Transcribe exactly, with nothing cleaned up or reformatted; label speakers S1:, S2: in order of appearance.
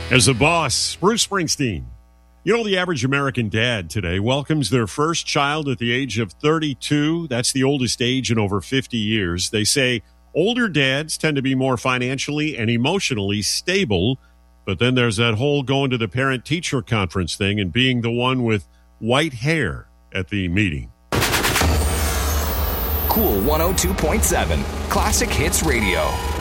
S1: As the boss, Bruce Springsteen. You know, the average American dad today welcomes their first child at the age of thirty-two. That's the oldest age in over fifty years. They say older dads tend to be more financially and emotionally stable. But then there's that whole going to the parent-teacher conference thing and being the one with white hair at the meeting.
S2: Cool one oh two point seven, Classic Hits Radio.